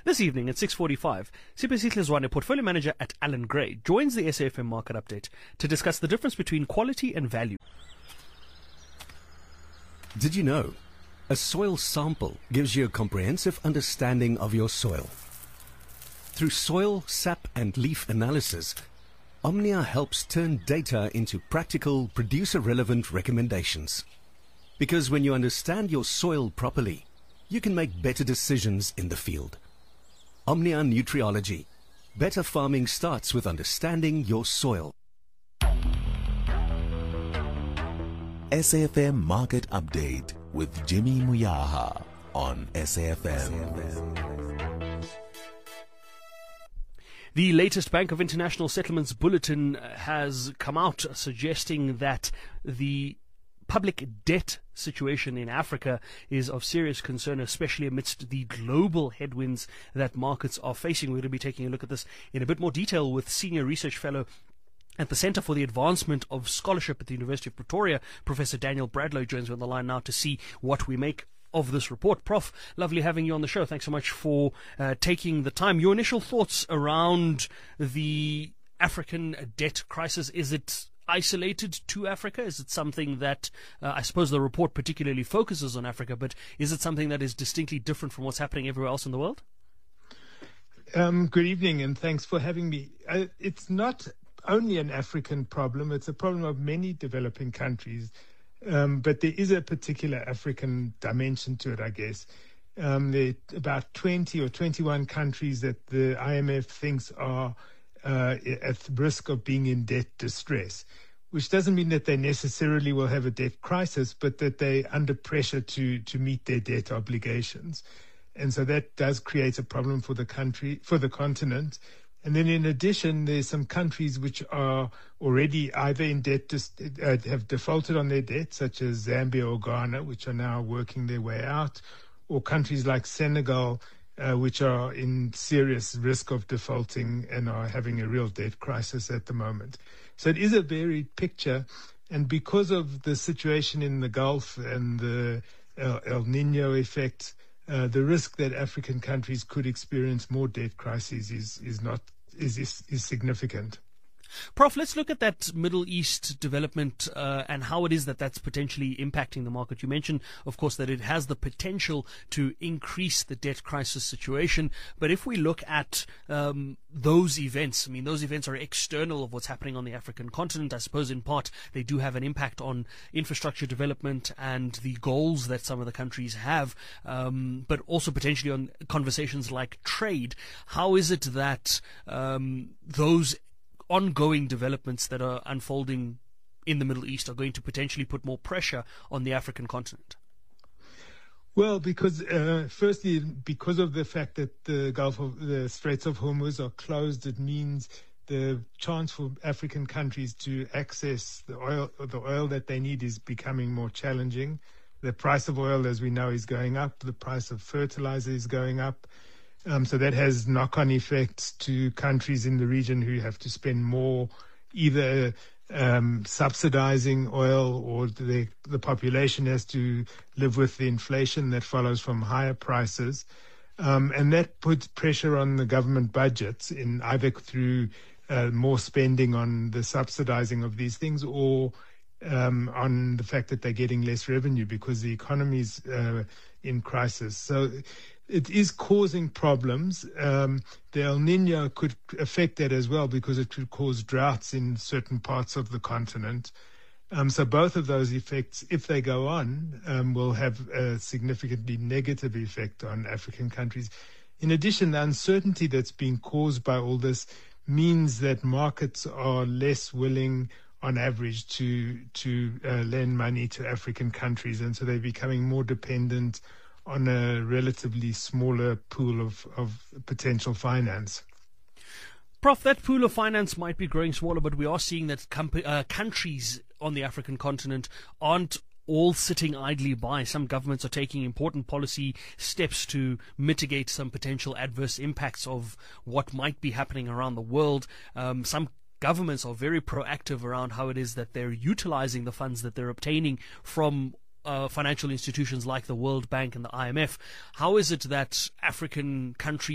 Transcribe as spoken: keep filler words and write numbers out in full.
This evening at six forty-five, Siphesihle Zwane, portfolio manager at Allan Gray, joins the S A F M Market Update to discuss the difference between quality and value. Did you know? A soil sample gives you a comprehensive understanding of your soil. Through soil, sap and leaf analysis, Omnia helps turn data into practical, producer-relevant recommendations. Because when you understand your soil properly, you can make better decisions in the field. Omnia Nutriology. Better farming starts with understanding your soil. S A F M Market Update with Jimmy Muyaha on S A F M. The latest Bank of International Settlements bulletin has come out suggesting that the public debt situation in Africa is of serious concern, especially amidst the global headwinds that markets are facing. We're going to be taking a look at this in a bit more detail with Senior Research Fellow at the Centre for the Advancement of Scholarship at the University of Pretoria, Professor Daniel Bradlow, joins me on the line now to see what we make of this report. Prof, lovely having you on the show. Thanks so much for uh, taking the time. Your initial thoughts around the African debt crisis. Is it isolated to Africa? Is it something that, uh, I suppose the report particularly focuses on Africa, but is it something that is distinctly different from what's happening everywhere else in the world? Um, good evening, and thanks for having me. Uh, it's not only an African problem, it's a problem of many developing countries, um, but there is a particular African dimension to it, I guess. Um, there are about twenty or twenty-one countries that the I M F thinks are Uh, at risk of being in debt distress, which doesn't mean that they necessarily will have a debt crisis, but that they're under pressure to to meet their debt obligations. And so that does create a problem for the country, for the continent. And then in addition, there's some countries which are already either in debt, uh, have defaulted on their debt, such as Zambia or Ghana, which are now working their way out, or countries like Senegal, Uh, which are in serious risk of defaulting and are having a real debt crisis at the moment. So it is a varied picture. And because of the situation in the Gulf and the El, El Nino effect, uh, the risk that African countries could experience more debt crises is, is not is, is, is significant. Prof, let's look at that Middle East development uh, and how it is that that's potentially impacting the market. You mentioned, of course, that it has the potential to increase the debt crisis situation. But if we look at um, those events, I mean, those events are external of what's happening on the African continent. I suppose in part they do have an impact on infrastructure development and the goals that some of the countries have, um, but also potentially on conversations like trade. How is it that um, those ongoing developments that are unfolding in the Middle East are going to potentially put more pressure on the African continent? Well, because uh, firstly, because of the fact that the Gulf of the Straits of Hormuz are closed, it means the chance for African countries to access the oil, the oil that they need, is becoming more challenging. The price of oil, as we know, is going up. The price of fertilizer is going up. Um, so that has knock-on effects to countries in the region who have to spend more either um, subsidizing oil, or the, the population has to live with the inflation that follows from higher prices. Um, and that puts pressure on the government budgets, in either through uh, more spending on the subsidizing of these things, or um, on the fact that they're getting less revenue because the economy's uh, in crisis. So it is causing problems. Um, the El Nino could affect that as well, because it could cause droughts in certain parts of the continent. Um, so both of those effects, if they go on, um, will have a significantly negative effect on African countries. In addition, the uncertainty that's being caused by all this means that markets are less willing, on average, to to uh, lend money to African countries, and so they're becoming more dependent on a relatively smaller pool of, of potential finance. Prof, that pool of finance might be growing smaller, but we are seeing that comp- uh, countries on the African continent aren't all sitting idly by. Some governments are taking important policy steps to mitigate some potential adverse impacts of what might be happening around the world. Um, some governments are very proactive around how it is that they're utilizing the funds that they're obtaining from Uh, financial institutions like the World Bank and the I M F. How is it that African countries